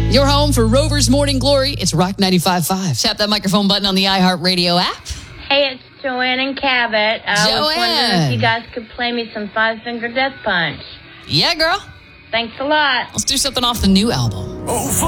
Your home for Rover's Morning Glory. It's Rock 95.5. Tap that microphone button on the iHeartRadio app. Hey, it's Joanne and Cabot. I was wondering if you guys could play me some Five Finger Death Punch. Yeah, girl. Thanks a lot. Let's do something off the new album. Oh,